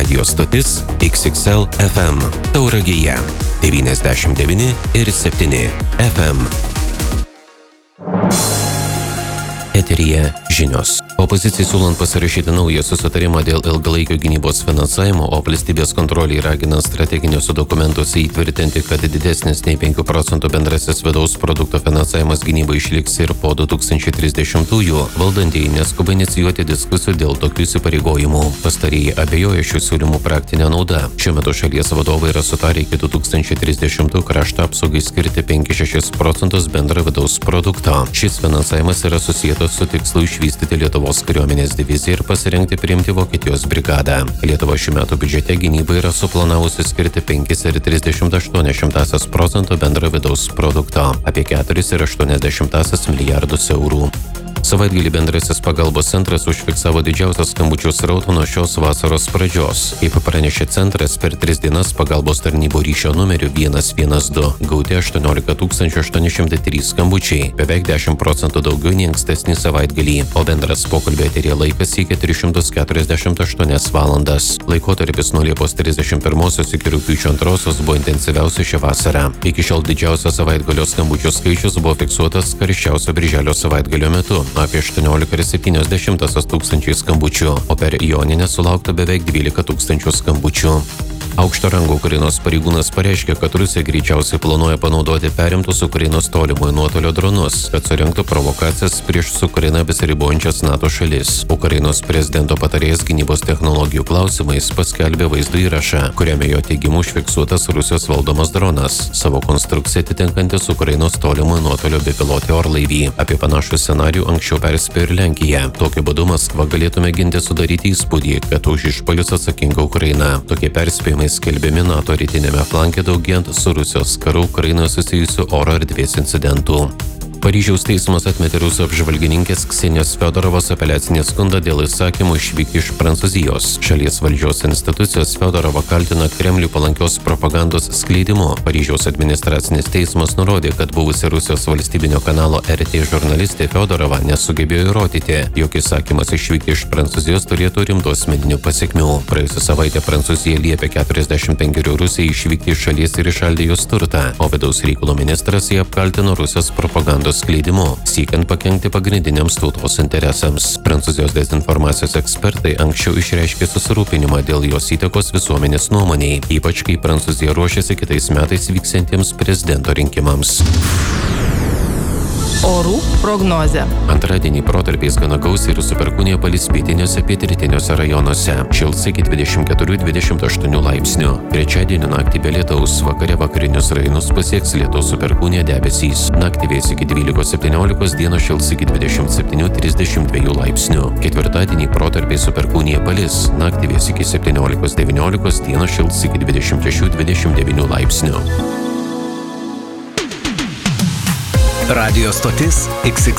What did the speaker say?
Radio stotis XXL FM Tauragėje 99,7 FM. Eteryje žinios. Opozicijai siūlant pasirašyti naują susitarimą dėl ilgalaikio gynybos finansavimo, o valstybės kontroliai raginant strateginiuose dokumentuose įtvirtinti, kad didesnis nei 5 procentų bendrasis vidaus produkto finansavimas gynybai išliks ir po 2030-ųjų, valdantieji neskuba inicijuoti diskusijų dėl tokių įsipareigojimų. Pastarieji abejoja šių siūlymų praktinę naudą. Šiuo metu šalies vadovai yra sutarę iki 2030 krašto apsaugai skirti 5-6 procentus bendro vidaus produkto. Šis finansavimas yra susijęs su tikslu išvystyti Lietuvos kariuomenės diviziją ir pasirengti priimti Vokietijos brigadą. Lietuva šių metų biudžete gynybai yra suplanavusi skirti 5,38 procento bendro vidaus produkto, apie 4,80 milijardus eurų. Savaitgalį bendrasis pagalbos centras užfiksavo didžiausią skambučių srautą nuo šios vasaros pradžios. Kaip pranešė centras, per 3 dienas pagalbos tarnybų ryšio numeriu 112 gauti 18 803 skambučiai, beveik 10 procentų daugiau nei ankstesnį savaitgalį, o bendras pokalbio eteryje laikas siekia 348 valandas. Laikotarpis nuo Liepos 31 iki rugpjūčio 2 buvo intensyviausias šią vasarą. Iki šiol didžiausias savaitgalio skambučių skaičius buvo fiksuotas karščiausio birželio savaitgalio metu, apie 18,7 tūkstančiai skambučių, o per Joninę sulaukta beveik 12 tūkstančių skambučių. Aukšto rango Ukrainos pareigūnas pareiškė, kad Rusija greičiausiai planuoja panaudoti perimtus Ukrainos tolimojo nuotolio dronus, kad surengtų provokacijas prieš su Ukraina besiribojančias NATO šalis. Ukrainos prezidento patarėjas gynybos technologijų klausimais paskelbė vaizdo įrašą, kuriame jo teigimu užfiksuotas Rusijos valdomas dronas, savo konstrukciją atitinkantis Ukrainos tolimojo nuotolio bepilotį orlaivį. Apie panašų scenarijų anksčiau perspėjo ir Lenkija. Tokiu būdu Maskva galėtų mėginti sudaryti įspūdį, kad už išpuolius atsakinga Ukraina. Tokie perspėjimai skelbiami NATO rytinėme flanke daugėjant su Rusijos karu Ukrainoje susijusių oro erdvės incidentų. Paryžiaus teismas atmetė rusų apžvalgininkės Ksenijos Fiodorovos apeliacinį skundą dėl įsakymų išvykti iš Prancūzijos. Šalies valdžios institucijos Fiodorovą kaltina Kremliui palankios propagandos skleidimu. Paryžiaus administracinis teismas nurodė, kad buvusi Rusijos valstybinio kanalo RT žurnalistė Fiodorova nesugebėjo įrodyti, jog įsakymas išvykti iš Prancūzijos turėtų rimtų asmeninių pasekmių. Praėjusią savaitę Prancūzija liepė 45 Rusijai išvykti iš šalies ir įšaldė jos turtą, o vidaus reikalų ministras jį apkaltino Rusijos propagandos skleidimu, siekiant pakenkti pagrindiniams tautos interesams. Prancūzijos dezinformacijos ekspertai anksčiau išreiškė susirūpinimą dėl jos įtakos visuomenės nuomoniai, ypač kai Prancūzija ruošiasi kitais metais vyksiantiems prezidento rinkimams. Orų prognozė. Antradienį protarpiais gana gausiai ir su perkūnija palis pietiniuose pietrytiniuose rajonuose. Šils iki 24-28 laipsnių. Trečiadienį naktį be lietaus, vakare vakarinius rajonus pasieks lietaus su perkūnija debesys. Naktį vės iki 12-17, dieną šils iki 27-32 laipsnių. Ketvirtadienį protarpiais su perkūnija palis. Naktį vės iki 17-19, dieną šils iki 26-29 laipsnių. Radio stotis XXL.